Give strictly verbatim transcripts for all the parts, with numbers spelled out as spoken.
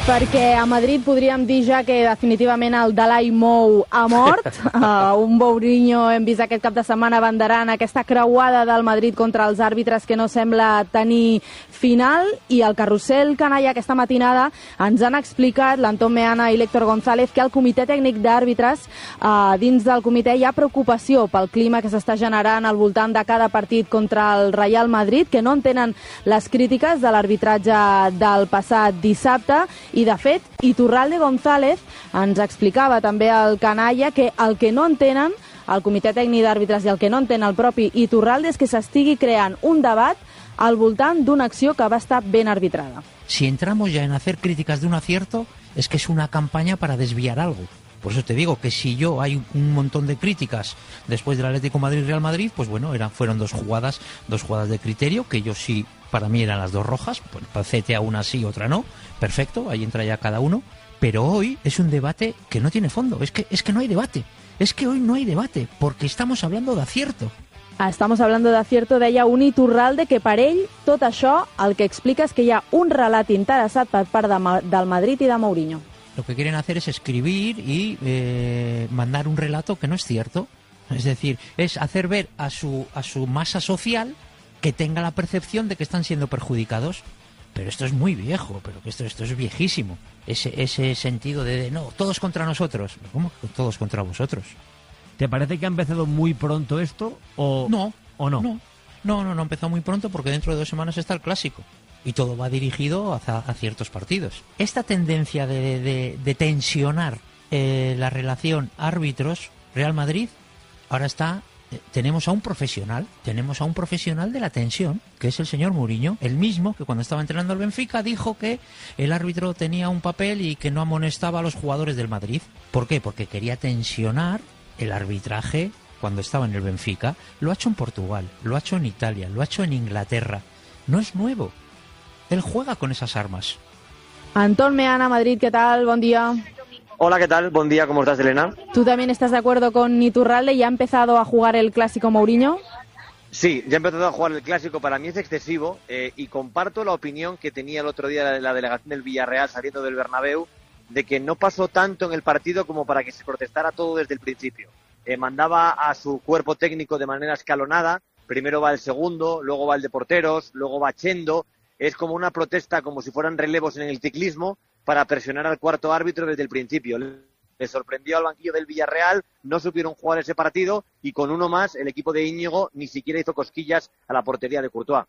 perquè a Madrid podríem dir ja que definitivament el Dalai Mou ha mort. Uh, un Mourinho hem vist aquest cap de setmana abanderant aquesta creuada del Madrid contra els àrbitres que no sembla tenir final, i el carrusel canalla aquesta matinada ens han explicat l'Antón Meana i l'Héctor González que al comitè tècnic d'àrbitres, uh, dins del comitè hi ha preocupació pel clima que s'està generant al voltant de cada partit contra el Real Madrid, que no entenen les crítiques de l'arbitratge del passat dissabte. I, de fet, Iturralde González ens explicava també al canalla que el que no entenen el comitè tècnic d'àrbitres i el que no entén el propi Iturralde és que s'estigui creant un debat al voltant d'una acció que va estar ben arbitrada. Si entramos ya en hacer críticas de un acierto, es que es una campaña para desviar algo. Por eso te digo que si yo hay un montón de críticas después del Atlético Madrid-Real Madrid, pues bueno, eran, fueron dos jugadas, dos jugadas de criterio, que yo sí, para mí eran las dos rojas, pues para C T A una sí, otra no, perfecto, ahí entra ya cada uno, pero hoy es un debate que no tiene fondo, es que, es que no hay debate, es que hoy no hay debate, porque estamos hablando de acierto. Estamos hablando d'acierto, deia un Iturralde que per ell tot això el que explica és que hi ha un relat interessat per part de, del Madrid i de Mourinho. Lo que quieren hacer es escribir y eh, mandar un relato que no es cierto. Es decir, es hacer ver a su, a su masa social que tenga la percepción de que están siendo perjudicados. Pero esto es muy viejo, pero que esto, esto es viejísimo. Ese, ese sentido de, de, no, todos contra nosotros. ¿Cómo que todos contra vosotros? ¿Te parece que ha empezado muy pronto esto o no? ¿O no? No, no, no, no ha empezado muy pronto porque dentro de dos semanas está el Clásico. Y todo va dirigido hacia, a ciertos partidos. Esta tendencia de, de, de tensionar eh, la relación árbitros-Real Madrid, ahora está, eh, tenemos a un profesional, tenemos a un profesional de la tensión, que es el señor Mourinho, el mismo que cuando estaba entrenando al Benfica dijo que el árbitro tenía un papel y que no amonestaba a los jugadores del Madrid. ¿Por qué? Porque quería tensionar el arbitraje cuando estaba en el Benfica. Lo ha hecho en Portugal, lo ha hecho en Italia, lo ha hecho en Inglaterra. No es nuevo. Él juega con esas armas. Antón Meana, Madrid, ¿qué tal? Buen día. Hola, ¿qué tal? Buen día, ¿cómo estás, Elena? ¿Tú también estás de acuerdo con Iturralde y ha empezado a jugar el Clásico Mourinho? Sí, ya ha empezado a jugar el Clásico, para mí es excesivo eh, y comparto la opinión que tenía el otro día la, la delegación del Villarreal saliendo del Bernabéu, de que no pasó tanto en el partido como para que se protestara todo desde el principio. Eh, mandaba a su cuerpo técnico de manera escalonada, primero va el segundo, luego va el de porteros, luego va Chendo. Es como una protesta, como si fueran relevos en el ciclismo, para presionar al cuarto árbitro desde el principio. Le sorprendió al banquillo del Villarreal, no supieron jugar ese partido y con uno más el equipo de Íñigo ni siquiera hizo cosquillas a la portería de Courtois.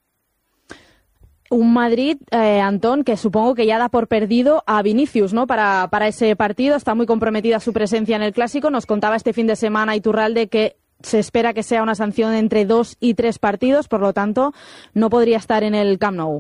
Un Madrid, eh, Antón, que supongo que ya da por perdido a Vinicius, ¿no? Para, para ese partido, está muy comprometida su presencia en el Clásico. Nos contaba este fin de semana Iturralde que se espera que sea una sanción entre dos y tres partidos, por lo tanto, no podría estar en el Camp Nou.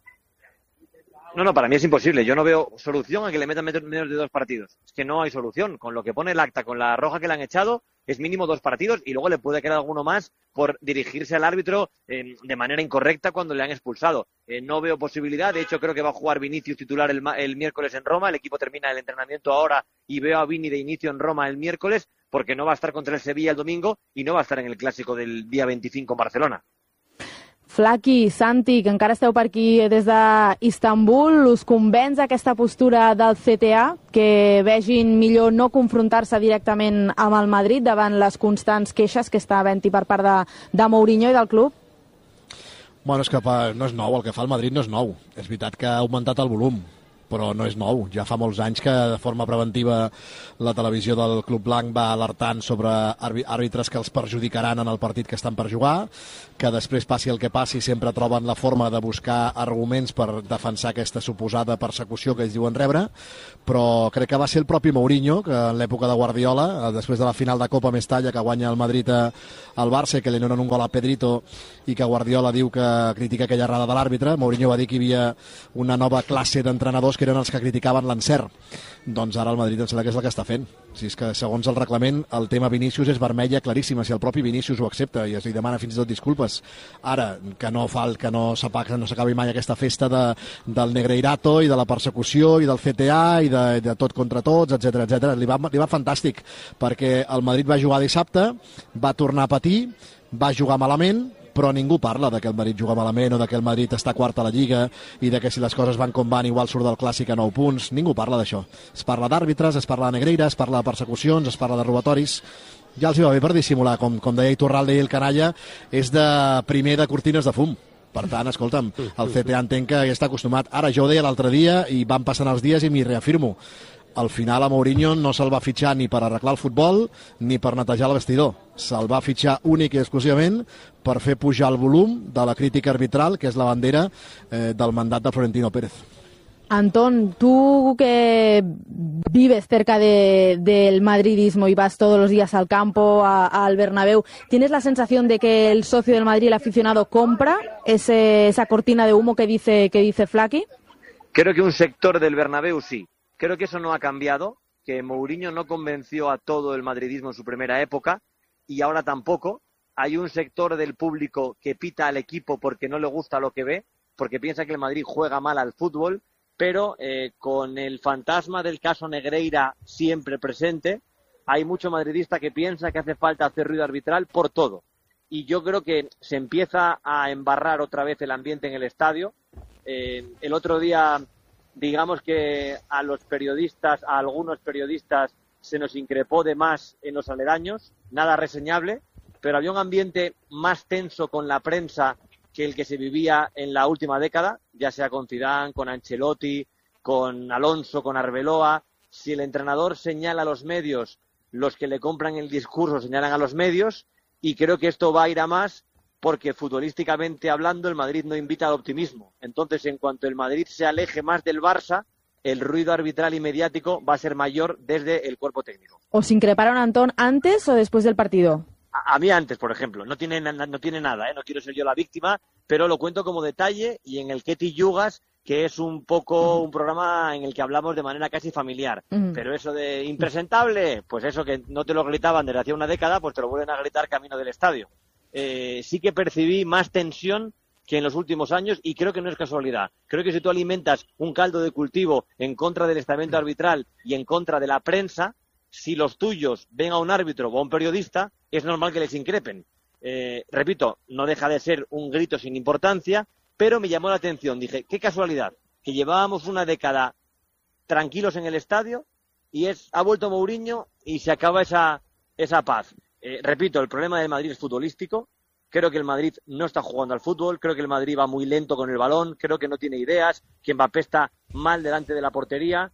No, no, para mí es imposible. Yo no veo solución a que le metan menos de dos partidos. Es que no hay solución. Con lo que pone el acta, con la roja que le han echado, es mínimo dos partidos y luego le puede quedar alguno más por dirigirse al árbitro eh, de manera incorrecta cuando le han expulsado. Eh, no veo posibilidad. De hecho, creo que va a jugar Vinicius titular el, el miércoles en Roma. El equipo termina el entrenamiento ahora y veo a Vini de inicio en Roma el miércoles porque no va a estar contra el Sevilla el domingo y no va a estar en el Clásico del día veinticinco en Barcelona. Flaqui, Santi, que encara esteu per aquí des d'Istanbul, us convenç aquesta postura del C T A, que vegin millor no confrontar-se directament amb el Madrid davant les constants queixes que està havent-hi per part de, de Mourinho i del club? Bueno, és que no és nou, el que fa el Madrid no és nou. És veritat que ha augmentat el volum, però no és nou. Ja fa molts anys que de forma preventiva la televisió del Club Blanc va alertant sobre àrbitres que els perjudicaran en el partit que estan per jugar, que després passi el que passi sempre troben la forma de buscar arguments per defensar aquesta suposada persecució que ells diuen rebre, però crec que va ser el propi Mourinho, que en l'època de Guardiola, després de la final de Copa Mestalla que guanya el Madrid al Barça, que li donen un gol a Pedrito i que Guardiola diu que critica aquella errada de l'àrbitre, Mourinho va dir que hi havia una nova classe d'entrenadors que eren els que criticaven l'encert. Doncs ara el Madrid em sembla que és el que està fent. Si és que segons el reglament el tema Vinícius és vermella claríssima, si el propi Vinícius ho accepta i es li demana fins i tot disculpes. Ara, que no fa que no s'acabi no s'acabi mai aquesta festa de, del Negreirato i de la persecució i del C T A i de, de tot contra tots, etcètera etcètera. Li va, li va fantàstic perquè el Madrid va jugar dissabte, va tornar a patir, va jugar malament, però ningú parla de que el Madrid juga malament o de que el Madrid està quart a la Lliga i de que si les coses van com van igual surt del Clàssic a nou punts. Ningú parla d'això. Es parla d'àrbitres, es parla de Negreira, es parla de persecucions, es parla de robatoris. Ja els hi va bé per dissimular, com, com deia Iturralde i el canalla, és de primer de cortines de fum. Per tant, escolta'm, el C T A entenc que està acostumat. Ara, jo ho deia l'altre dia i van passant els dies i m'hi reafirmo. Al final a Mourinho no se'l va fitxar ni per arreglar el futbol ni per netejar el vestidor. Se'l va fitxar únic i exclusivament per fer pujar el volum de la crítica arbitral, que és la bandera eh, del mandat de Florentino Pérez. Antón, tú que vives cerca de, del madridismo y vas todos los días al campo, a, al Bernabéu, ¿tienes la sensación de que el socio del Madrid, el aficionado, compra ese, esa cortina de humo que dice, que dice Flaky? Creo que un sector del Bernabéu sí. Creo que eso no ha cambiado, que Mourinho no convenció a todo el madridismo en su primera época y ahora tampoco. Hay un sector del público que pita al equipo porque no le gusta lo que ve, porque piensa que el Madrid juega mal al fútbol, pero eh, con el fantasma del caso Negreira siempre presente, hay mucho madridista que piensa que hace falta hacer ruido arbitral por todo. Y yo creo que se empieza a embarrar otra vez el ambiente en el estadio. Eh, el otro día, digamos que a los periodistas, a algunos periodistas, se nos increpó de más en los aledaños, nada reseñable, pero había un ambiente más tenso con la prensa que el que se vivía en la última década, ya sea con Zidane, con Ancelotti, con Alonso, con Arbeloa. Si el entrenador señala a los medios, los que le compran el discurso señalan a los medios, y creo que esto va a ir a más porque futbolísticamente hablando el Madrid no invita al optimismo. Entonces, en cuanto el Madrid se aleje más del Barça, el ruido arbitral y mediático va a ser mayor desde el cuerpo técnico. ¿Os increparon, Antón, antes o después del partido? A, a mí antes, por ejemplo. No tiene, no tiene nada, ¿eh? No quiero ser yo la víctima, pero lo cuento como detalle, y en el Ketty Yugas, que es un poco un programa en el que hablamos de manera casi familiar. Uh-huh. Pero eso de impresentable, pues eso que no te lo gritaban desde hace una década, pues te lo vuelven a gritar camino del estadio. Eh, sí que percibí más tensión que en los últimos años, y creo que no es casualidad. Creo que si tú alimentas un caldo de cultivo en contra del estamento arbitral y en contra de la prensa, si los tuyos ven a un árbitro o a un periodista, es normal que les increpen. Eh, repito, no deja de ser un grito sin importancia, pero me llamó la atención. Dije, qué casualidad, que llevábamos una década tranquilos en el estadio y es ha vuelto Mourinho y se acaba esa, esa paz. Eh, repito, el problema del Madrid es futbolístico. Creo que el Madrid no está jugando al fútbol, creo que el Madrid va muy lento con el balón, creo que no tiene ideas, que Mbappé está mal delante de la portería,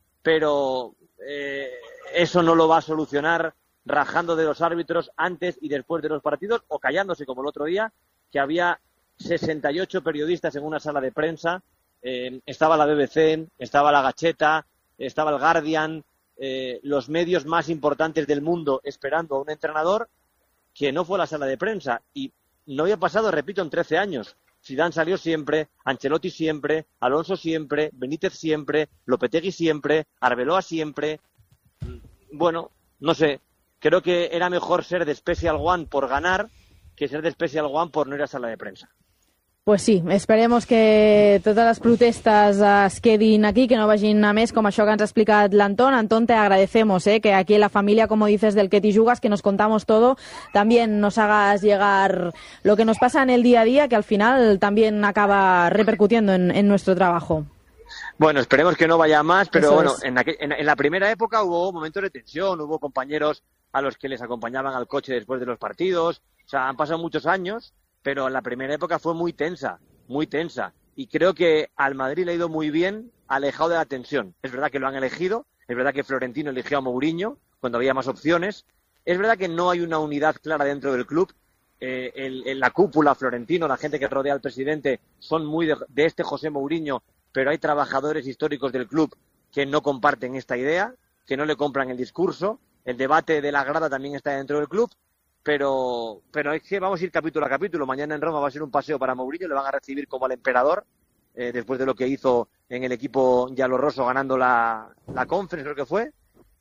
pero eh, eso no lo va a solucionar rajando de los árbitros antes y después de los partidos o callándose, como el otro día, que había sesenta y ocho periodistas en una sala de prensa, eh, estaba la B B C, estaba la Gacheta, estaba el Guardian, eh, los medios más importantes del mundo esperando a un entrenador que no fue a la sala de prensa, y no había pasado, repito, en trece años. Zidane salió siempre, Ancelotti siempre, Alonso siempre, Benítez siempre, Lopetegui siempre, Arbeloa siempre. Bueno, no sé, creo que era mejor ser de Special One por ganar que ser de Special One por no ir a sala de prensa. Pues sí, esperemos que totes les protestes es quedin aquí, que no vagin a més, com això que ens ha explicat l'Antón. Antón, te agradecemos eh, que aquí en la familia, como dices, del Ketty Yugas, que nos contamos todo, también nos hagas llegar lo que nos pasa en el día a día, que al final también acaba repercutiendo en, en nuestro trabajo. Bueno, esperemos que no vaya más, pero Eso bueno, es. en, aqu- en, en la primera época hubo momentos de tensión, hubo compañeros a los que les acompañaban al coche después de los partidos, o sea, han pasado muchos años, pero la primera época fue muy tensa, muy tensa. Y creo que al Madrid le ha ido muy bien alejado de la tensión. Es verdad que lo han elegido, es verdad que Florentino eligió a Mourinho cuando había más opciones. Es verdad que no hay una unidad clara dentro del club. Eh, el, el- la cúpula, Florentino, la gente que rodea al presidente, son muy de, de este José Mourinho, pero hay trabajadores históricos del club que no comparten esta idea, que no le compran el discurso. El debate de la grada también está dentro del club. Pero, pero es que vamos a ir capítulo a capítulo. Mañana en Roma va a ser un paseo para Mourinho, le van a recibir como al emperador, eh, después de lo que hizo en el equipo giallorroso ganando la, la Conference, creo que fue,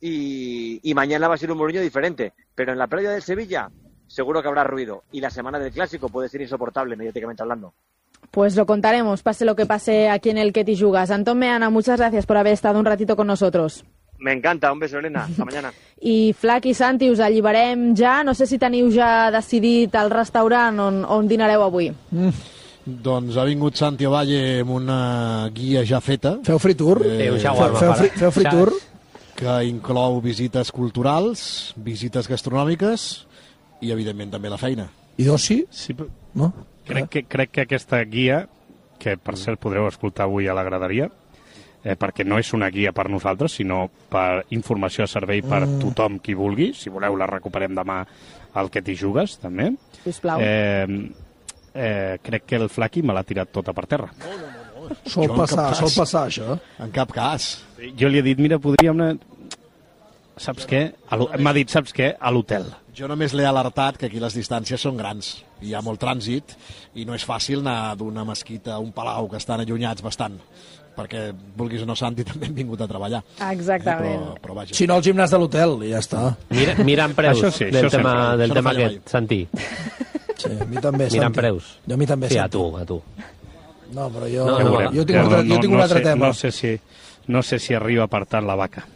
y, y mañana va a ser un Mourinho diferente. Pero en la playa del Sevilla seguro que habrá ruido, y la semana del Clásico puede ser insoportable mediáticamente hablando. Pues lo contaremos, pase lo que pase aquí en el Ketty Yugas. Antón Meana, muchas gracias por haber estado un ratito con nosotros. Me encanta, un beso, Elena, hasta mañana. I Flac i Santi, us alliberem ja. No sé si teniu ja decidit el restaurant on, on dinareu avui. Mm. Doncs ha vingut Santi Ovalle amb una guia ja feta. Feu free tour? Eh, feu, feu, feu, feu free tour? Que inclou visites culturals, visites gastronòmiques i, evidentment, també la feina. I d'oci? Sí, no? Crec que, crec que aquesta guia, que per cert podreu escoltar avui a la graderia, eh, perquè no és una guia per nosaltres, sinó per informació a servei per mm. tothom qui vulgui. Si voleu la recuperem demà al Que t'hi jugues, també. Sisplau. Eh, eh, crec que el Flaqui me l'ha tirat tota per terra. No, no, no. Sol passar, sol passar, això. En cap cas. Jo li he dit, mira, podríem anar... Saps què? M'ha dit, saps què? A l'hotel. Jo només l'he alertat que aquí les distàncies són grans. Hi ha molt trànsit i no és fàcil anar d'una mesquita a un palau que estan allunyats bastant, perquè, vulguis o no, Santi, també hem vingut a treballar. Exactament. Eh, però, però vaja. Si no, el gimnàs de l'hotel, i ja està. Mira, mirant preus això sí, del això tema, del no tema falla aquest, Santi. Sí, a mi també, Mirant Santi. preus. Jo a mi també, sí, Santi. a tu, a tu. No, però jo, No, no, no, jo tinc un altre, jo tinc un no altre sé, tema. No sé, si, no sé si arriba per tant la vaca.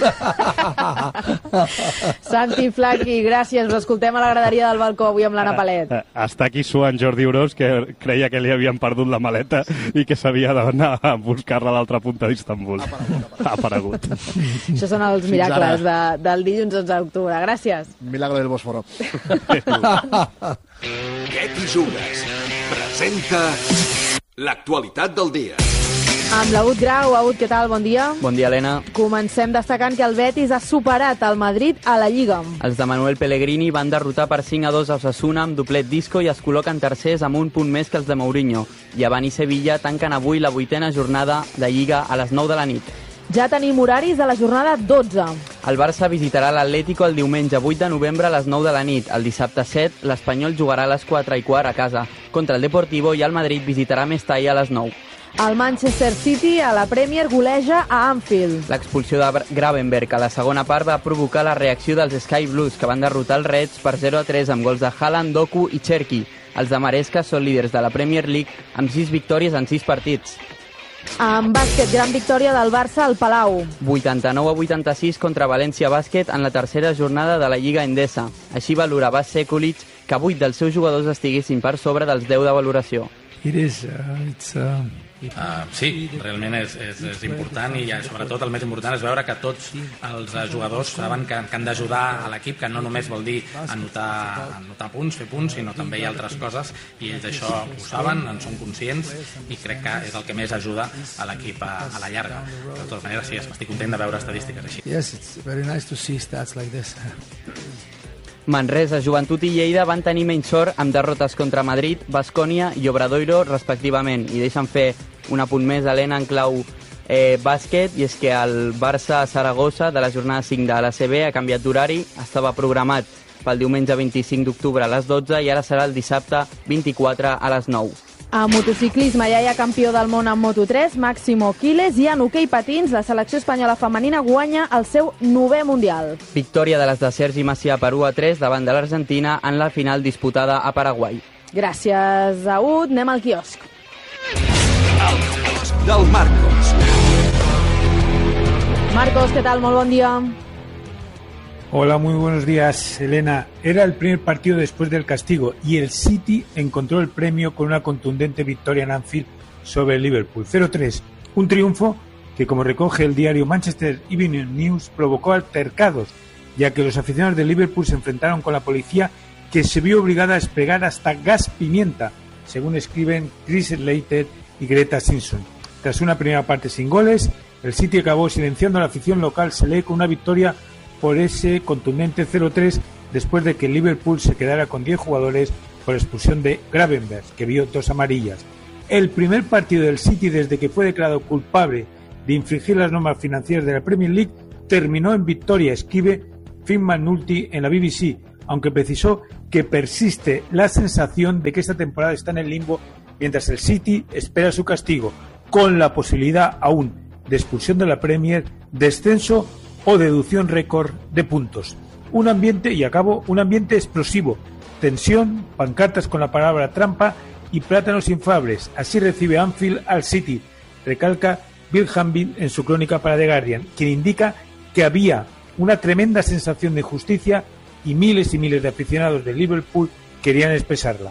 Santi, Flaqui, gràcies. Us escoltem a la graderia del balcó avui amb l'Anna Palet. Està aquí suant Jordi Urós, que creia que li havien perdut la maleta i que s'havia d'anar a buscar-la a l'altra punta d'Istanbul. Ha aparegut. Això són els miracles de, del dilluns onze d'octubre. Gràcies. Milagro del Bòsforo. Què t'hi jugues? Presenta l'actualitat del dia. Amb l'Agut Grau. Agut, què tal? Bon dia. Bon dia, Helena. Comencem destacant que el Betis ha superat el Madrid a la Lliga. Els de Manuel Pellegrini van derrotar per cinc a dos a Osasuna amb doblet disco i es col·loquen tercers amb un punt més que els de Mourinho. Llevant i Sevilla tanquen avui la vuitena jornada de Lliga a les nou de la nit. Ja tenim horaris de la jornada dotze. El Barça visitarà l'Atlético el diumenge vuit de novembre a les nou de la nit. El dissabte set, l'Espanyol jugarà a les quatre i quart a casa contra el Deportivo i el Madrid visitarà Mestalla a les nou. El Manchester City a la Premier goleja a Anfield. L'expulsió de Gravenberch a la segona part va provocar la reacció dels Sky Blues, que van derrotar els Reds per zero a tres amb gols de Haaland, Doku i Cherki. Els de Maresca són líders de la Premier League amb sis victòries en sis partits. En bàsquet, gran victòria del Barça al Palau. vuitanta-nou a vuitanta-sis contra València Bàsquet en la tercera jornada de la Lliga Endesa. Així valorava Sekulic que vuit dels seus jugadors estiguessin per sobre dels deu de valoració. It is, uh, it's, uh... Uh, sí, realment és, és, és important i ja, sobretot el més important és veure que tots els jugadors saben que, que han d'ajudar a l'equip, que no només vol dir anotar, anotar punts, fer punts, sinó també hi ha altres coses i ells això ho saben, en són conscients i crec que és el que més ajuda a l'equip a, a la llarga. De totes maneres, sí, estic content de veure estadístiques així. Yes, it's very nice to see stats like this. Manresa, Joventut i Lleida van tenir menys sort amb derrotes contra Madrid, Baskonia i Obradoiro, respectivament. I deixen fer un apunt més, Helena, en clau eh, bàsquet, i és que el Barça-Saragossa de la jornada cinc de l'A C B ha canviat d'horari, estava programat pel diumenge vint-i-cinc d'octubre a les dotze i ara serà el dissabte vint-i-quatre a les nou. A motociclisme ja hi ha campió del món en Moto tres, Máximo Quiles, i en hoquei patins la selecció espanyola femenina guanya el seu novè mundial. Victòria de les de Sergi Macià per u a tres davant de l'Argentina en la final disputada a Paraguai. Gràcies, Agut. Anem al quiosc. El quiosc del Marcos. Marcos, què tal? Molt bon dia. Hola, muy buenos días, Elena. Era el primer partido después del castigo y el City encontró el premio con una contundente victoria en Anfield sobre el Liverpool. cero tres, un triunfo que, como recoge el diario Manchester Evening News, provocó altercados, ya que los aficionados del Liverpool se enfrentaron con la policía, que se vio obligada a desplegar hasta gas pimienta, según escriben Chris Slater y Greta Simpson. Tras una primera parte sin goles, el City acabó silenciando a la afición local, se lee con una victoria por ese contundente cero tres después de que el Liverpool se quedara con diez jugadores por expulsión de Gravenberch, que vio dos amarillas. El primer partido del City desde que fue declarado culpable de infringir las normas financieras de la Premier League terminó en victoria, escribe Finn McNulty en la B B C, aunque precisó que persiste la sensación de que esta temporada está en el limbo mientras el City espera su castigo, con la posibilidad aún de expulsión de la Premier, descenso o deducción récord de puntos. Un ambiente, y acabo, un ambiente explosivo, tensión, pancartas con la palabra trampa y plátanos inflables. Así recibe Anfield al City, recalca Bill Hamby en su crónica para The Guardian, quien indica que había una tremenda sensación de injusticia y miles y miles de aficionados de Liverpool querían expresarla.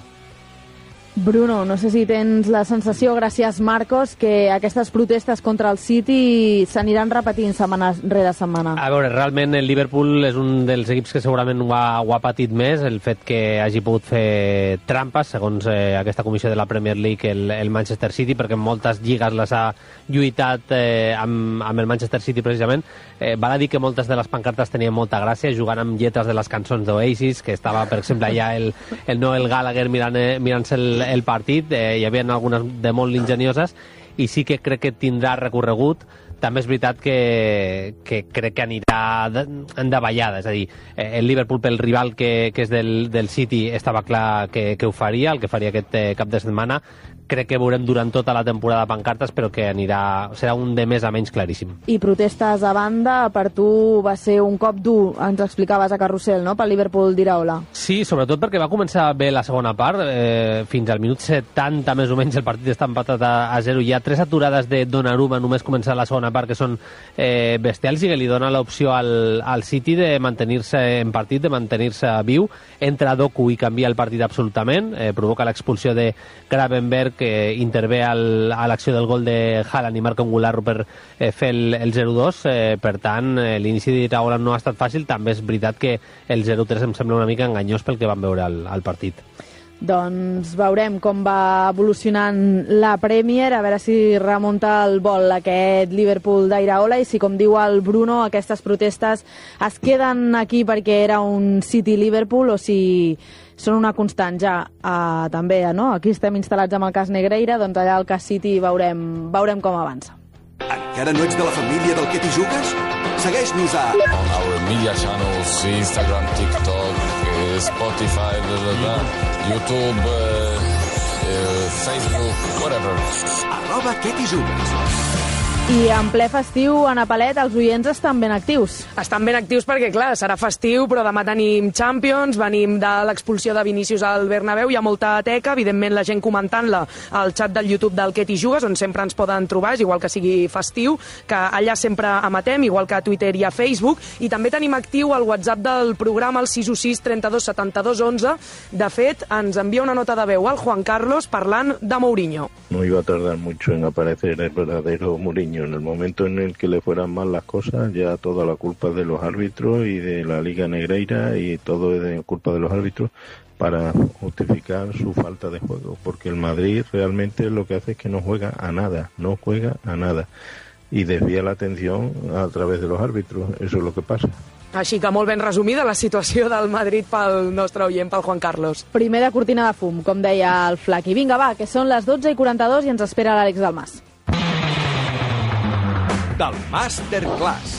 Bruno, no sé si tens la sensació, gràcies Marcos, que aquestes protestes contra el City s'aniran repetint setmana rere setmana. A veure, realment el Liverpool és un dels equips que segurament ho ha, ho ha patit més, el fet que hagi pogut fer trampes, segons eh, aquesta comissió de la Premier League, el, el Manchester City, perquè en moltes lligues les ha lluitat eh, amb, amb el Manchester City precisament. Eh, val a dir que moltes de les pancartes tenien molta gràcia, jugant amb lletres de les cançons d'Oasis, que estava, per exemple, allà el, el Noel Gallagher mirant, eh, mirant-se el el partit, eh, hi havia algunes de molt ingenioses i sí que crec que tindrà recorregut. També és veritat que, que crec que anirà de, en davallada, és a dir, eh, el Liverpool pel rival que, que és del, del City estava clar que, que ho faria, el que faria aquest eh, cap de setmana. Crec que veurem durant tota la temporada pancartes, però que anirà, serà un de més a menys claríssim. I protestes a banda, per tu va ser un cop dur, ens explicaves a Carrusel, no?, pel Liverpool d'Iraola. Sí, sobretot perquè va començar bé la segona part, eh, fins al minut setanta més o menys el partit està empatat a, a zero. Hi ha tres aturades de Donnarumma només començar la segona part que són eh, bestials i que li dona l'opció al, al City de mantenir-se en partit, de mantenir-se viu. Entra Doku i canvia el partit absolutament, eh, provoca l'expulsió de Gravenberch, que intervé al, a l'acció del gol de Haaland i marca un Goulart per eh, fer el, el zero dos. Eh, per tant, eh, l'inici d'Iraola no ha estat fàcil. També és veritat que el zero tres em sembla una mica enganyós pel que vam veure al, al partit. Doncs veurem com va evolucionant la Premier, a veure si remunta el vol aquest Liverpool d'Iraola i si, com diu el Bruno, aquestes protestes es queden aquí perquè era un City-Liverpool o si són una constant ja. Uh, també, no? Aquí estem instal·lats amb el cas Negreira, doncs allà al cas City veurem, veurem com avança. Encara no ets de la família del Que T'hi Jugues? Segueix-nos a... On our media channels, Instagram, TikTok, eh, Spotify, blah, blah, blah, YouTube, eh, eh, Facebook, whatever. Arroba Que T'hi Jugues. I en ple festiu, Ana Palet, els oients estan ben actius. Estan ben actius perquè, clar, serà festiu, però demà tenim Champions, venim de l'expulsió de Vinícius al Bernabéu, hi ha molta teca, evidentment la gent comentant-la al xat del YouTube del Que T'hi Jugues, on sempre ens poden trobar, és igual que sigui festiu, que allà sempre emetem, igual que a Twitter i a Facebook, i també tenim actiu el WhatsApp del programa, el sis u sis, trenta-dos, setanta-dos, onze. De fet, ens envia una nota de veu al Juan Carlos parlant de Mourinho. No iba a tardar mucho en aparecer el verdadero Mourinho. En el momento en el que le fueran mal las cosas, ya toda la culpa es de los árbitros y de la Liga Negreira y todo es de culpa de los árbitros para justificar su falta de juego. Porque el Madrid realmente lo que hace es que no juega a nada, no juega a nada. Y desvía la atención a través de los árbitros. Eso es lo que pasa. Així que molt ben resumida la situació del Madrid pel nostre oient, pel Juan Carlos. Primer de cortina de fum, com deia el Flaqui. Vinga, va, que són les dotze i quaranta-dos i ens espera l'Àlex Dalmas. Del Masterclass.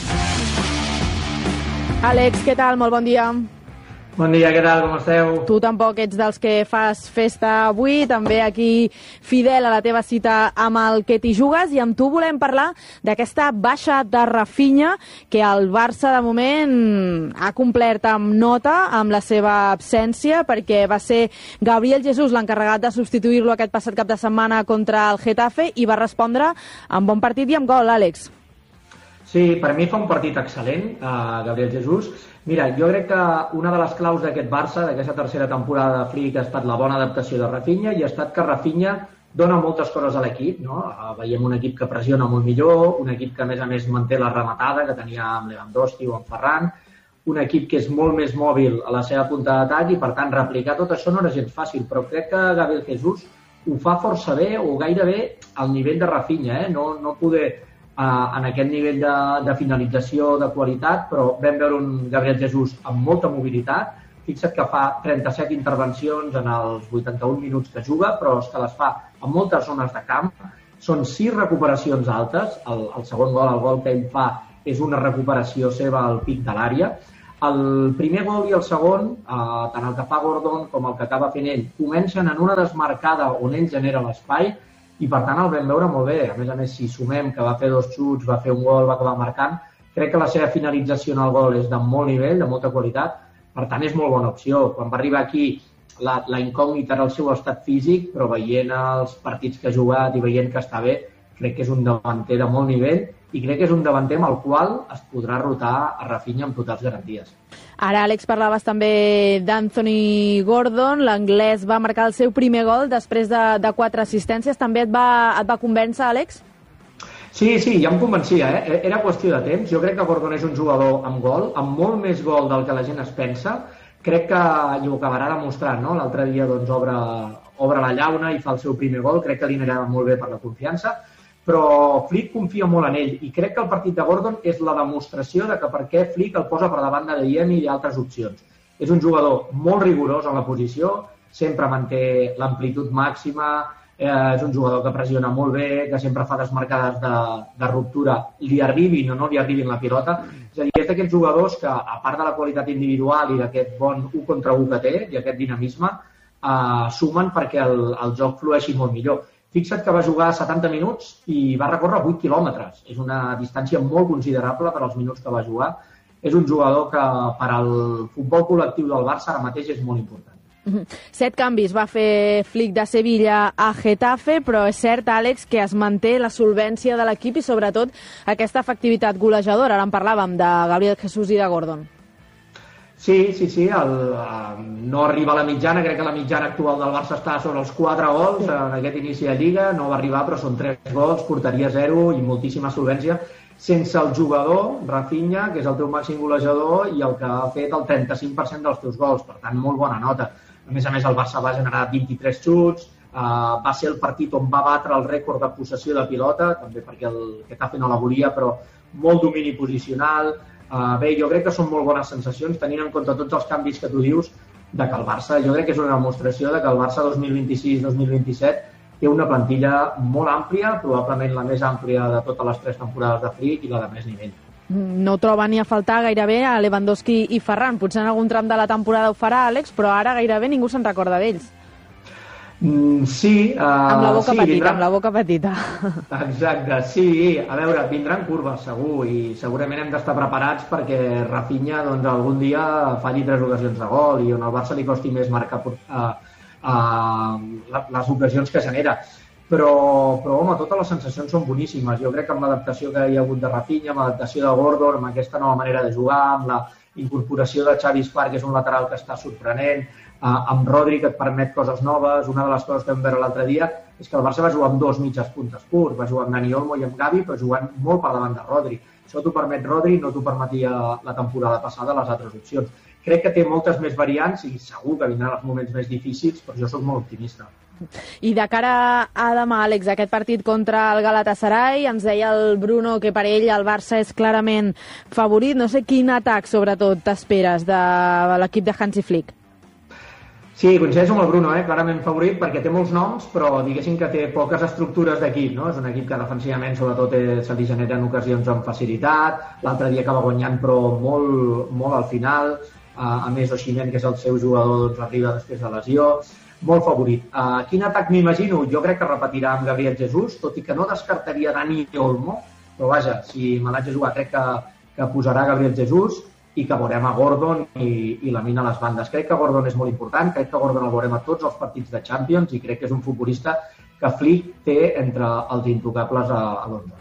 Àlex, què tal? Molt bon dia. Bon dia, què tal? Com esteu? Tu tampoc ets dels que fas festa avui, també aquí fidel a la teva cita amb el Que T'hi Jugues, i amb tu volem parlar d'aquesta baixa de Rafinha que el Barça de moment ha complert amb nota amb la seva absència, perquè va ser Gabriel Jesús l'encarregat de substituir-lo aquest passat cap de setmana contra el Getafe i va respondre amb bon partit i amb gol, Àlex. Sí, per mi fa un partit excel·lent, uh, Gabriel Jesús. Mira, jo crec que una de les claus d'aquest Barça, d'aquesta tercera temporada de Flick, ha estat la bona adaptació de Rafinha i ha estat que Rafinha dona moltes coses a l'equip, no? Uh, veiem un equip que pressiona molt millor, un equip que a més a més manté la rematada que tenia amb Lewandowski o amb Ferran, un equip que és molt més mòbil a la seva punta d'atac i per tant replicar tot això no era gens fàcil, però crec que Gabriel Jesús ho fa força bé o gairebé al nivell de Rafinha, eh? no, no poder Uh, en aquest nivell de, de finalització de qualitat, però vam veure un Gabriel Jesús amb molta mobilitat. Fixa't que fa trenta-set intervencions en els vuitanta-un minuts que juga, però és que les fa en moltes zones de camp. Són sis recuperacions altes. El, el segon gol, el gol que ell fa, és una recuperació seva al pic de l'àrea. El primer gol i el segon, uh, tant el que fa Gordon com el que acaba fent ell, comencen en una desmarcada on ell genera l'espai, i per tant el vam veure molt bé. A més a més, si sumem que va fer dos xuts, va fer un gol, va acabar marcant, crec que la seva finalització en el gol és de molt nivell, de molta qualitat, per tant és molt bona opció. Quan va arribar aquí, la, la incògnita era el seu estat físic, però veient els partits que ha jugat i veient que està bé, crec que és un davanter de molt nivell i crec que és un davanter amb el qual es podrà rotar a Rafinha amb totals garanties. Ara, Àlex, parlaves també d'Anthony Gordon. L'anglès va marcar el seu primer gol després de, de quatre assistències. També et va, et va convèncer, Àlex? Sí, sí, ja em convencia, eh? Era qüestió de temps. Jo crec que Gordon és un jugador amb gol, amb molt més gol del que la gent es pensa. Crec que hi ho acabarà demostrant, no? L'altre dia doncs, obre, obre la llauna i fa el seu primer gol. Crec que li anirà molt bé per la confiança. Però Flick confia molt en ell i crec que el partit de Gordon és la demostració de que per què Flick el posa per davant de Adeyemi i altres opcions. És un jugador molt rigorós en la posició, sempre manté l'amplitud màxima, eh, és un jugador que pressiona molt bé, que sempre fa desmarcades de, de ruptura, li arribin o no li arribin la pilota. És a dir, és d'aquests jugadors que, a part de la qualitat individual i d'aquest bon u contra u que té i aquest dinamisme, eh, sumen perquè el, el joc flueixi molt millor. Fixa't que va jugar setanta minuts i va recórrer vuit quilòmetres. És una distància molt considerable per als minuts que va jugar. És un jugador que per al futbol col·lectiu del Barça ara mateix és molt important. Set canvis va fer Flick de Sevilla a Getafe, però és cert, Àlex, que es manté la solvència de l'equip i sobretot aquesta efectivitat golejadora. Ara en parlàvem de Gabriel Jesús i de Gordon. Sí, sí, sí, el, no arriba a la mitjana, crec que la mitjana actual del Barça està sobre els quatre gols en aquest inici de Lliga, no va arribar però són tres gols, porteria zero i moltíssima solvència, sense el jugador, Rafinha, que és el teu màxim golejador i el que ha fet el trenta-cinc per cent dels teus gols, per tant, molt bona nota. A més a més, el Barça va generar vint-i-tres xuts, eh, va ser el partit on va batre el rècord de possessió de pilota, també perquè el Getafe no la volia, però molt domini posicional. Uh, bé, jo crec que són molt bones sensacions, tenint en compte tots els canvis que tu dius, de que el Barça, jo crec que és una demostració de que el Barça dos mil vint-i-sis dos mil vint-i-set té una plantilla molt àmplia, probablement la més àmplia de totes les tres temporades de Flick i la de més nivell. No troba ni a faltar gairebé a Lewandowski i Ferran. Potser en algun tram de la temporada ho farà, Àlex, però ara gairebé ningú se'n recorda d'ells. Mm, sí. Uh, amb la boca sí, petita, vindrà... amb la boca petita. Exacte, sí. A veure, vindran curves, segur, i segurament hem d'estar preparats perquè Rafinha doncs, algun dia falli tres ocasions de gol i on el Barça li costi més marcar uh, uh, les ocasions que genera. Però, però, home, totes les sensacions són boníssimes. Jo crec que amb l'adaptació que hi ha hagut de Rafinha, amb l'adaptació de Gordon, amb aquesta nova manera de jugar, amb la incorporació de Xavi Espar, que és un lateral que està sorprenent, Uh, amb Rodri, que et permet coses noves. Una de les coses que vam veure l'altre dia és que el Barça va jugar amb dos mitges puntes curts, va jugar amb Dani Olmo i amb Gavi, però jugant molt per davant de Rodri. Això t'ho permet Rodri, no t'ho permetia la temporada passada les altres opcions. Crec que té moltes més variants i segur que vindran els moments més difícils, però jo soc molt optimista. I de cara a demà, Àlex, aquest partit contra el Galatasaray, ens deia el Bruno que per ell el Barça és clarament favorit. No sé quin atac, sobretot, t'esperes de l'equip de Hansi Flick. Sí, coincideixo amb el Bruno, eh? Clarament favorit perquè té molts noms, però diguéssim que té poques estructures d'equip, no? És un equip que defensivament sobretot eh, se li generen ocasions amb facilitat, l'altre dia acaba guanyant però molt, molt al final, uh, a més Osimhen, que és el seu jugador, doncs arriba després de lesió, molt favorit. Uh, quin atac m'imagino? Jo crec que repetirà amb Gabriel Jesús, tot i que no descartaria Dani Olmo, però vaja, si me l'haig de jugar crec que, que posarà Gabriel Jesús i que veurem a Gordon i, i la mina a les bandes. Crec que Gordon és molt important, crec que Gordon el veurem a tots els partits de Champions i crec que és un futbolista que Flick té entre els intocables a, a l'onze.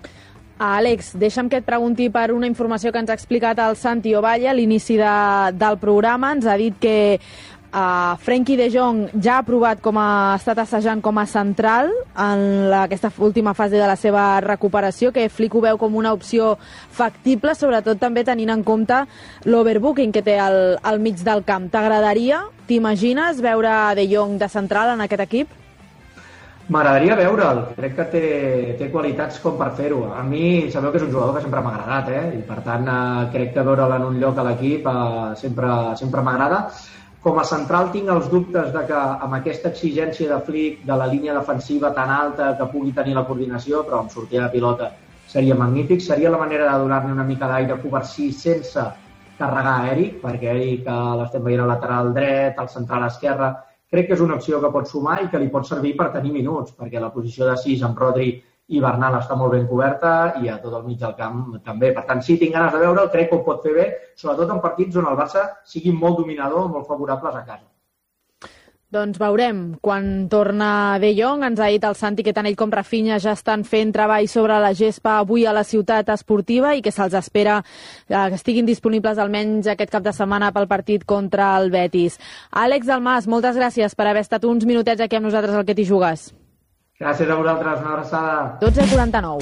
Àlex, deixa'm que et pregunti per una informació que ens ha explicat el Santi Ovalle a l'inici de, del programa. Ens ha dit que Uh, Frenkie de Jong ja ha provat com ha estat assajant com a central en la, aquesta última fase de la seva recuperació, que Flick ho veu com una opció factible, sobretot també tenint en compte l'overbooking que té al, al mig del camp. T'agradaria, t'imagines, veure de Jong de central en aquest equip? M'agradaria veure'l, crec que té, té qualitats com per fer-ho. A mi sabeu que és un jugador que sempre m'ha agradat, eh? I per tant eh, crec que veure'l en un lloc a l'equip eh, sempre, sempre m'agrada. Com a central tinc els dubtes de que amb aquesta exigència de Flick, de la línia defensiva tan alta que pugui tenir la coordinació, però amb sortida de pilota seria magnífic. Seria la manera de donar-ne una mica d'aire Covarsí sense carregar a Eric, perquè Eric l'estem veient al lateral dret, al central esquerre. Crec que és una opció que pot sumar i que li pot servir per tenir minuts, perquè la posició de sis amb Rodri i Bernal està molt ben coberta i a tot el mig del camp també. Per tant, sí, tinc ganes de veure'l, crec que ho pot fer bé, sobretot en partits on el Barça sigui molt dominador, molt favorables a casa. Doncs veurem quan torna De Jong. Ens ha dit el Santi que tant ell com Rafinha ja estan fent treball sobre la gespa avui a la ciutat esportiva i que se'ls espera que estiguin disponibles almenys aquest cap de setmana pel partit contra el Betis. Àlex Dalmas, moltes gràcies per haver estat uns minutets aquí amb nosaltres al Que t'hi jugues. Gràcies a vosaltres, una abraçada. dotze quaranta-nou.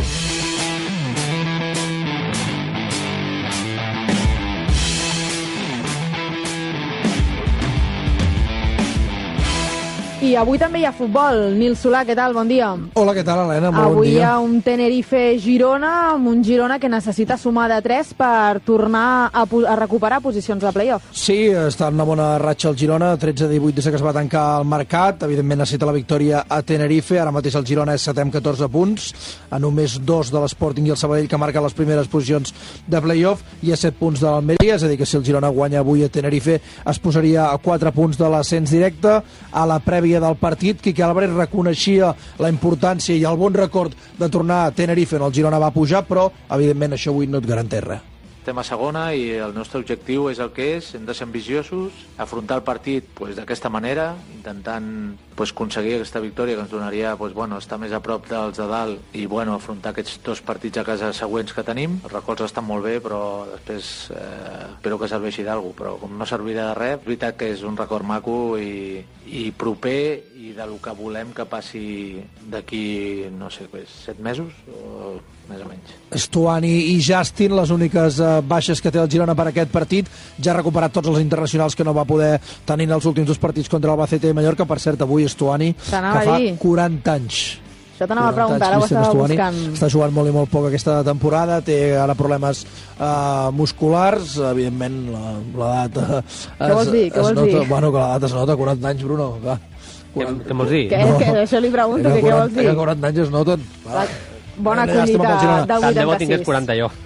I avui també hi ha futbol. Nil Solà, què tal? Bon dia. Hola, què tal, Helena? Molt avui bon dia. Hi ha un Tenerife-Girona, amb un Girona que necessita sumar de tres per tornar a, a recuperar posicions de play-off. Sí, està en una bona ratxa el Girona, tretze a divuit des que es va tancar el mercat. Evidentment necessita la victòria a Tenerife. Ara mateix el Girona és setè amb catorze punts, a només dos de l'Sporting i el Sabadell, que marquen les primeres posicions de play-off, i a set punts de l'Almeria. És a dir, que si el Girona guanya avui a Tenerife es posaria a quatre punts de l'ascens directe. A la prèvia del partit, Quique Álvarez reconeixia la importància i el bon record de tornar a Tenerife on el Girona va pujar, però evidentment això avui no et garanteix res. Estem a segona i el nostre objectiu és el que és, hem de ser ambiciosos, afrontar el partit pues, d'aquesta manera, intentant pues, aconseguir aquesta victòria que ens donaria pues, bueno, estar més a prop dels de dalt i bueno, afrontar aquests dos partits a casa següents que tenim. Els records estan molt bé, però després eh, espero que serveixi d'algú, però com no servirà de res, és veritat que és un record maco i, i proper i del que volem que passi d'aquí, no sé, pues, set mesos o més o menys. Stuani i Justin, les úniques eh, baixes que té el Girona per aquest partit. Ja ha recuperat tots els internacionals que no va poder tenir en els últims dos partits contra el Albacete i Mallorca. Per cert, avui Stuani, que fa quaranta anys. Això t'anava a preguntar, ara ho estava buscant. Està jugant molt i molt poc aquesta temporada, té ara problemes uh, musculars, evidentment l'edat... Uh, Què vols dir? Què vols nota, dir? Bueno, que l'edat es nota, quaranta anys, Bruno, clar. quaranta... Què vols dir? Què, no. que això li pregunto, que, que què vols dir? Que quaranta anys es noten. La... Bona collita del vuitanta-sis. Tant de bo tingués quaranta jo.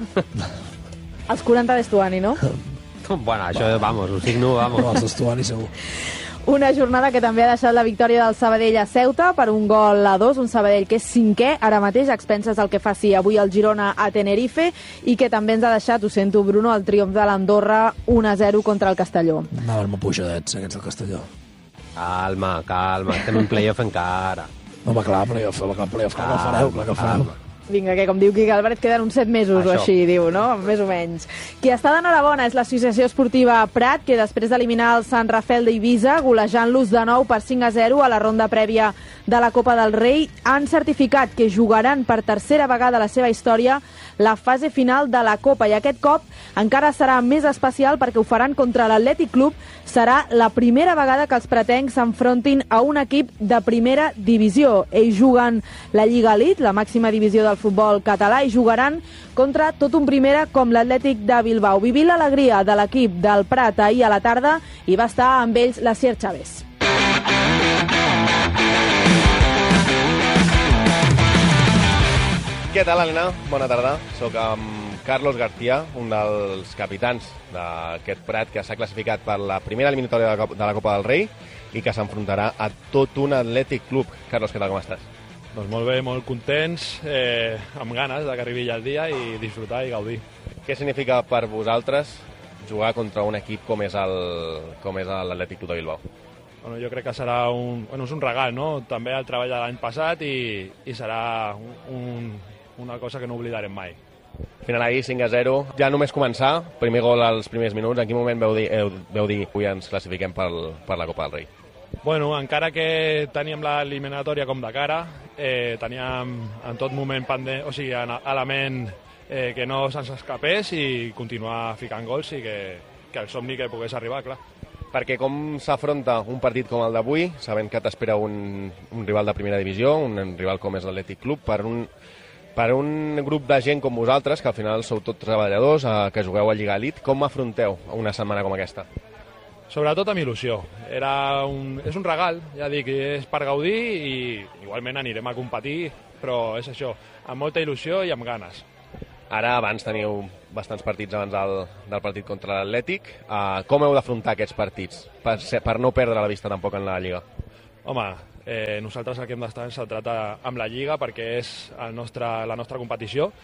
Els quaranta d'Estuani, no? Bueno, això, vamos, ho signo, vamos. Els d'Estuani, segur. Una jornada que també ha deixat la victòria del Sabadell a Ceuta per un gol a dos, un Sabadell que és cinquè ara mateix, a expenses del que faci avui el Girona a Tenerife, i que també ens ha deixat, ho sento Bruno, el triomf de l'Andorra un a zero contra el Castelló. Anaven molt pujadets, aquests del Castelló. Calma, calma, estem en playoff encara. Home, clar, playoff, clar, playoff, clar que el fareu, clar que el fareu. Vinga, que com diu Quique Álvarez, queden uns set mesos Això. o així, diu, no? Més o menys. Qui està d'enhorabona és l'Associació Esportiva Prat, que després d'eliminar el Sant Rafel d'Eivissa, golejant-los de nou per cinc a zero a la ronda prèvia de la Copa del Rei, han certificat que jugaran per tercera vegada a la seva història la fase final de la Copa, i aquest cop encara serà més especial perquè ho faran contra l'Atlètic Club. Serà la primera vegada que els pratencs s'enfrontin a un equip de primera divisió. Ells juguen la Lliga Elite, la màxima divisió del futbol català, i jugaran contra tot un primera com l'Atlètic de Bilbao. Vivint l'alegria de l'equip del Prat ahir a la tarda, i va estar amb ells la Sier Chávez. Què tal, Helena? Bona tarda. Soc amb Carlos García, un dels capitans d'aquest Prat que s'ha classificat per la primera eliminatòria de la Copa del Rei i que s'enfrontarà a tot un Atlètic Club. Carlos, què tal, com estàs? Doncs molt bé, molt contents, eh, amb ganes de que arribi ja el dia i disfrutar i gaudir. Què significa per vosaltres jugar contra un equip com és el com és l'Atlètic Club de Bilbao? Bueno, jo crec que serà un, bueno, és un regal, no? També el treball de l'any passat i, i serà un, un, una cosa que no oblidarem mai. Final ahir, cinc a zero. Ja només començar, primer gol als primers minuts. En quin moment veu dir, heu, veu dir avui ens classifiquem per, per la Copa del Rei? Bueno, encara que teníem l'eliminatòria com de cara, eh, teníem en tot moment pendent, o sigui, en element eh, que no se'ns escapés i continuar ficant gols i que, que el somni que pogués arribar, clar. Perquè com s'afronta un partit com el d'avui, sabent que t'espera un, un rival de primera divisió, un rival com és l'Atlètic Club, per un, per un grup de gent com vosaltres, que al final sou tots treballadors, eh, que jugueu a Lliga Elite, com afronteu una setmana com aquesta? Sobretot amb il·lusió. Era un, és un regal, ja dic, és per gaudir i igualment anirem a competir, però és això, amb molta il·lusió i amb ganes. Ara, abans teniu bastants partits abans del, del partit contra l'Atlètic. Uh, com heu d'afrontar aquests partits per, ser, per no perdre la vista tampoc en la Lliga? Home, eh, nosaltres el que hem d'estar centrat amb la Lliga perquè és el nostre, la nostra competició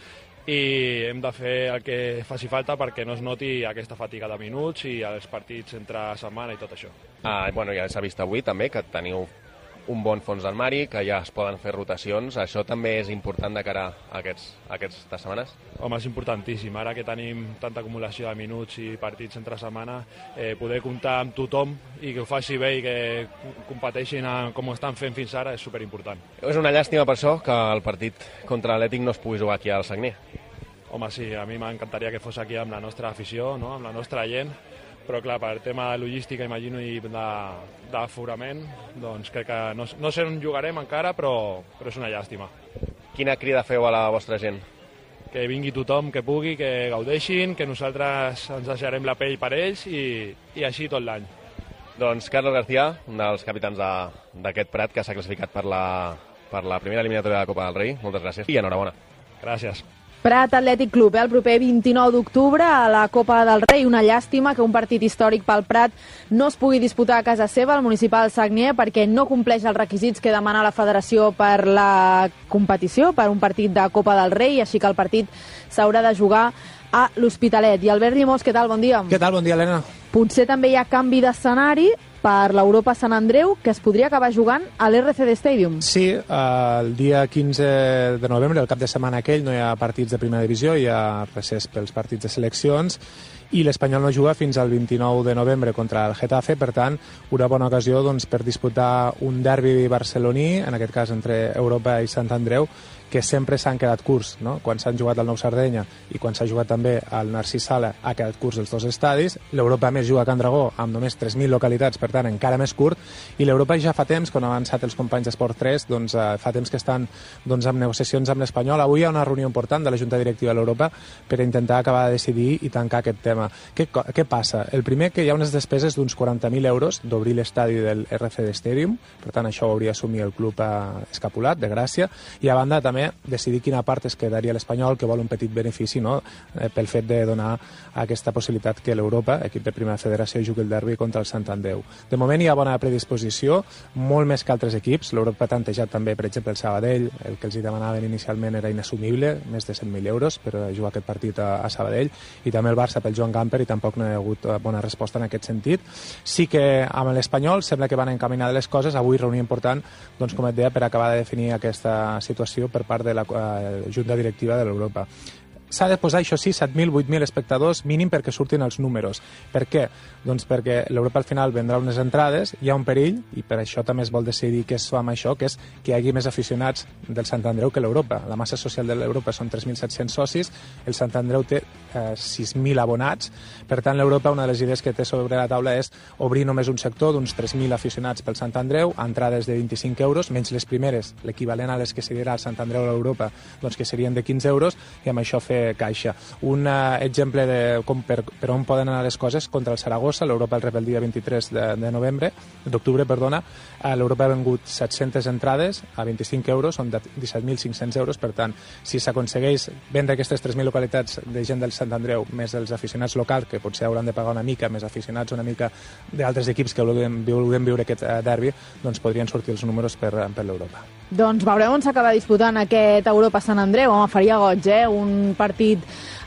i hem de fer el que faci falta perquè no es noti aquesta fatiga de minuts i els partits entre setmana i tot això. Ah, bueno, ja s'ha vist avui també que teniu un bon fons d'armari, que ja es poden fer rotacions. Això també és important de cara a, aquests, a aquestes setmanes? Home, és importantíssim. Ara que tenim tanta acumulació de minuts i partits entre setmana, eh, poder comptar amb tothom i que ho faci bé i que competeixin a, com ho estan fent fins ara és superimportant. És una llàstima per això que el partit contra l'Atlètic no es pugui jugar aquí al Sagnier. Home, sí, a mi m'encantaria que fos aquí amb la nostra afició, no? Amb la nostra gent, però clar, per tema de logística, imagino, i d'aforament, doncs crec que no, no sé on jugarem encara, però, però és una llàstima. Quina crida feu a la vostra gent? Que vingui tothom que pugui, que gaudeixin, que nosaltres ens deixarem la pell per ells i, i així tot l'any. Doncs Carlos García, un dels capitans d'aquest Prat que s'ha classificat per la, per la primera eliminatòria de la Copa del Rei, moltes gràcies i enhorabona. Gràcies. Prat Atlètic Club, eh, el proper vint-i-nou d'octubre a la Copa del Rei. Una llàstima que un partit històric pel Prat no es pugui disputar a casa seva, al municipal Sagnier, perquè no compleix els requisits que demana la federació per la competició, per un partit de Copa del Rei, així que el partit s'haurà de jugar a l'Hospitalet. I Albert Llimós, què tal? Bon dia. Què tal? Bon dia, Helena. Potser també hi ha canvi d'escenari per l'Europa Sant Andreu, que es podria acabar jugant a l'R C D Stadium. Sí, el dia quinze de novembre, el cap de setmana aquell, no hi ha partits de primera divisió, hi ha recés pels partits de seleccions, i l'Espanyol no juga fins al vint-i-nou de novembre contra el Getafe, per tant, una bona ocasió doncs, per disputar un derbi barceloní, en aquest cas entre Europa i Sant Andreu, que sempre s'han quedat curts, no? Quan s'han jugat al Nou Sardenya i quan s'ha jugat també al Narcís Sala ha quedat curts els dos estadis. L'Europa més juga a Can Dragó amb només tres mil localitats, per tant encara més curt, i l'Europa ja fa temps, quan han avançat els companys d'Esport tres, doncs eh, fa temps que estan doncs, amb negociacions amb l'Espanyol. Avui hi ha una reunió important de la Junta Directiva de l'Europa per intentar acabar de decidir i tancar aquest tema. Què, què passa? El primer, que hi ha unes despeses d'uns quaranta mil euros d'obrir l'estadi del R C D Stadium, per tant això ho hauria assumir el club eh, Escapulat de Gràcia, i a banda també decidir quina part es quedaria l'Espanyol, que vol un petit benefici, no? eh, pel fet de donar aquesta possibilitat que l'Europa, equip de primera federació, jugui el derbi contra el Sant Andreu. De moment hi ha bona predisposició, molt més que altres equips. L'Europa ha tantejat també, per exemple, el Sabadell, el que els hi demanaven inicialment era inassumible, més de cent mil euros per jugar aquest partit a, a Sabadell, i també el Barça pel Joan Gamper, i tampoc no hi ha hagut bona resposta en aquest sentit. Sí que amb l'Espanyol sembla que van encaminades les coses. Avui reunió important, doncs, com et deia, per acabar de definir aquesta situació per part de la eh, Junta Directiva de l'Europa. S'ha de posar, això sí, set mil, vuit mil espectadors mínim perquè surtin els números. Per què? Doncs perquè l'Europa al final vendrà unes entrades, hi ha un perill, i per això també es vol decidir què es fa amb això, que és que hi hagi més aficionats del Sant Andreu que l'Europa. La massa social de l'Europa són tres mil set-cents socis, el Sant Andreu té eh, sis mil abonats, per tant l'Europa, una de les idees que té sobre la taula és obrir només un sector d'uns tres mil aficionats pel Sant Andreu, entrades de vint-i-cinc euros, menys les primeres, l'equivalent a les que seguirà el Sant Andreu a l'Europa, doncs que serien de quinze euros, i amb això fer caixa. Un uh, exemple de com per, per on poden anar les coses contra el Saragossa. L'Europa el rep el dia vint-i-tres de, de novembre, d'octubre, perdona. Uh, L'Europa ha vengut set-centes entrades a vint-i-cinc euros, són de disset mil cinc-cents euros, per tant, si s'aconsegueix vendre aquestes tres mil localitats de gent del Sant Andreu, més els aficionats locals, que potser hauran de pagar una mica, més aficionats una mica d'altres equips que vulguem, vulguem viure aquest uh, derbi, doncs podrien sortir els números per, per l'Europa. Doncs veurem on s'acaba disputant aquest Europa Sant Andreu. Home, faria goig, eh? Un partit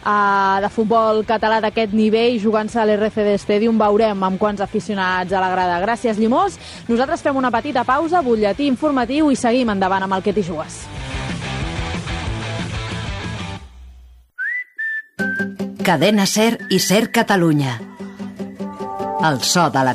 uh, de futbol català d'aquest nivell jugant-se a l'R C D Stadium. Veurem amb quants aficionats a la grada. Gràcies, Llimós. Nosaltres fem una petita pausa, butlletí informatiu, i seguim endavant amb el Que t'hi jugues. Cadena Ser i Ser Catalunya. El so de la